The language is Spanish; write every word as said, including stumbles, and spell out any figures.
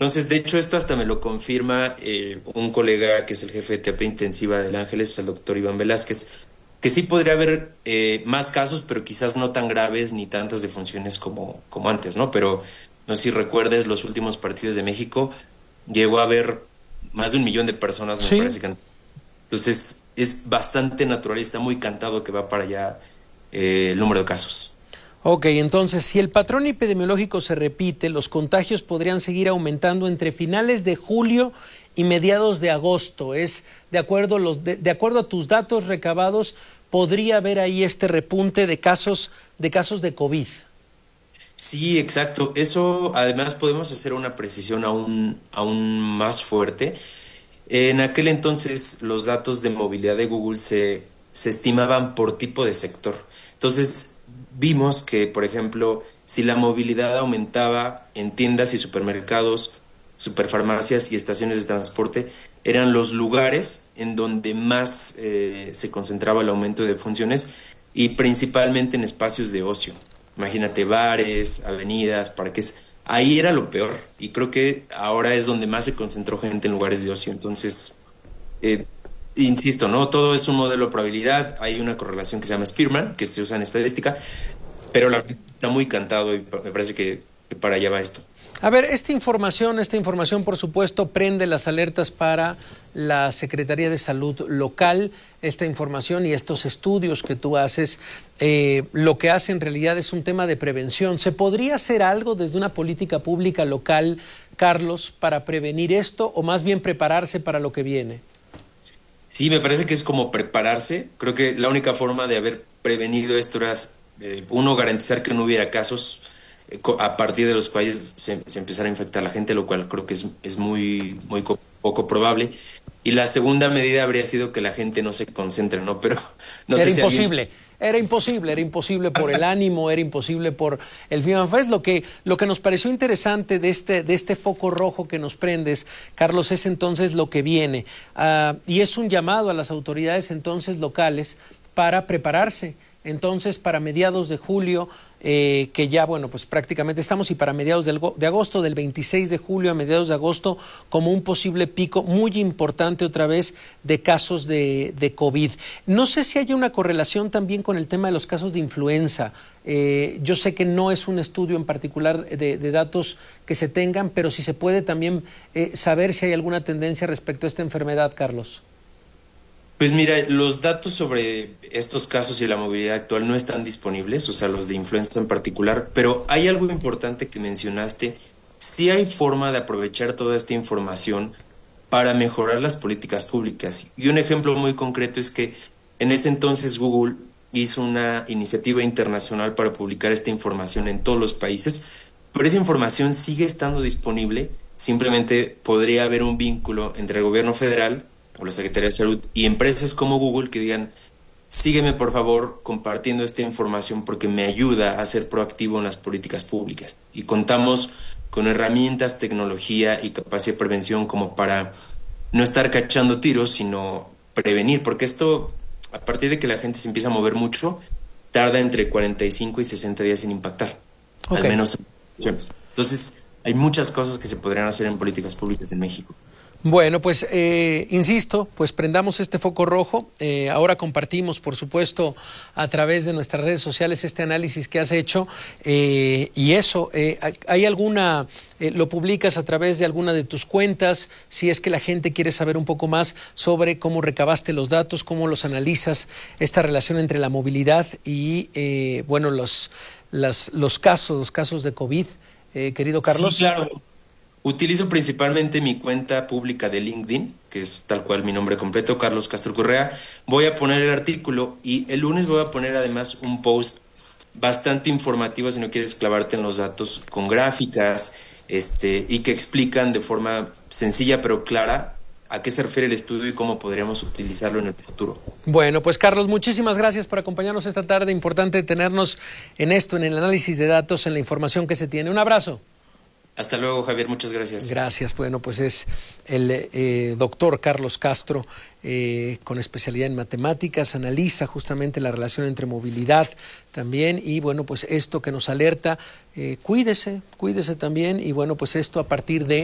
Entonces, de hecho, esto hasta me lo confirma eh, un colega que es el jefe de terapia intensiva del Ángeles, el doctor Iván Velázquez, que sí podría haber eh, más casos, pero quizás no tan graves ni tantas defunciones como, como antes, ¿no? Pero no sé si recuerdes los últimos partidos de México, llegó a haber más de un millón de personas, me Sí. parece que. Entonces, es bastante natural y está muy cantado que va para allá eh, el número de casos. Ok, entonces, si el patrón epidemiológico se repite, los contagios podrían seguir aumentando entre finales de julio y mediados de agosto. Es de acuerdo, los, de, de acuerdo a tus datos recabados, podría haber ahí este repunte de casos de casos de COVID. Sí, exacto. Eso además podemos hacer una precisión aún, aún más fuerte. En aquel entonces los datos de movilidad de Google se, se estimaban por tipo de sector. Entonces vimos que, por ejemplo, si la movilidad aumentaba en tiendas y supermercados, superfarmacias y estaciones de transporte, eran los lugares en donde más eh, se concentraba el aumento de funciones y principalmente en espacios de ocio. Imagínate bares, avenidas, parques. Ahí era lo peor y creo que ahora es donde más se concentró gente en lugares de ocio. Entonces, eh, insisto, ¿no? Todo es un modelo de probabilidad. Hay una correlación que se llama Spearman, que se usa en estadística, pero la, está muy cantado y me parece que, que para allá va esto. A ver, esta información, esta información, por supuesto, prende las alertas para la Secretaría de Salud local. Esta información y estos estudios que tú haces, eh, lo que hace en realidad es un tema de prevención. ¿Se podría hacer algo desde una política pública local, Carlos, para prevenir esto o más bien prepararse para lo que viene? Sí, me parece que es como prepararse. Creo que la única forma de haber prevenido esto era, eh, uno, garantizar que no hubiera casos eh, co- a partir de los cuales se, se empezara a infectar la gente, lo cual creo que es, es muy, muy co- poco probable. Y la segunda medida habría sido que la gente no se concentre, ¿no? Pero no Era sé si alguien... imposible, era imposible, era imposible por el ánimo, era imposible por el FIMAFES. Lo que, lo que nos pareció interesante de este, de este foco rojo que nos prendes, Carlos, es entonces lo que viene. Uh, y es un llamado a las autoridades entonces locales para prepararse. Entonces, para mediados de julio, eh, que ya, bueno, pues prácticamente estamos, y para mediados del, de agosto, del veintiséis de julio a mediados de agosto, como un posible pico muy importante otra vez de casos de, de COVID. No sé si hay una correlación también con el tema de los casos de influenza. Eh, yo sé que no es un estudio en particular de, de datos que se tengan, pero si se puede también eh, saber si hay alguna tendencia respecto a esta enfermedad, Carlos. Pues mira, los datos sobre estos casos y la movilidad actual no están disponibles, o sea, los de influenza en particular, pero hay algo importante que mencionaste. Sí hay forma de aprovechar toda esta información para mejorar las políticas públicas. Y un ejemplo muy concreto es que en ese entonces Google hizo una iniciativa internacional para publicar esta información en todos los países, pero esa información sigue estando disponible. Simplemente podría haber un vínculo entre el gobierno federal o la Secretaría de Salud y empresas como Google que digan, sígueme por favor compartiendo esta información porque me ayuda a ser proactivo en las políticas públicas. Y contamos con herramientas, tecnología y capacidad de prevención como para no estar cachando tiros, sino prevenir, porque esto, a partir de que la gente se empieza a mover mucho, tarda entre cuarenta y cinco y sesenta días en impactar, al Ok. menos en elecciones. Entonces, hay muchas cosas que se podrían hacer en políticas públicas en México. Bueno, pues eh, insisto, pues prendamos este foco rojo. Eh, ahora compartimos, por supuesto, a través de nuestras redes sociales este análisis que has hecho. Eh, y eso, eh, ¿hay alguna, eh, lo publicas a través de alguna de tus cuentas? Si es que la gente quiere saber un poco más sobre cómo recabaste los datos, cómo los analizas, esta relación entre la movilidad y, eh, bueno, los, las, los casos, los casos de COVID, eh, querido Sí, Carlos. claro. Utilizo principalmente mi cuenta pública de LinkedIn, que es tal cual mi nombre completo, Carlos Castro Correa. Voy a poner el artículo y el lunes voy a poner además un post bastante informativo si no quieres clavarte en los datos con gráficas, este, y que explican de forma sencilla pero clara a qué se refiere el estudio y cómo podríamos utilizarlo en el futuro. Bueno, pues Carlos, muchísimas gracias por acompañarnos esta tarde. Importante tenernos en esto, en el análisis de datos, en la información que se tiene. Un abrazo. Hasta luego, Javier, muchas gracias. Gracias. Bueno, pues es el eh, doctor Carlos Castro, eh, con especialidad en matemáticas, analiza justamente la relación entre movilidad también y, bueno, pues esto que nos alerta, eh, cuídese, cuídese también y, bueno, pues esto a partir de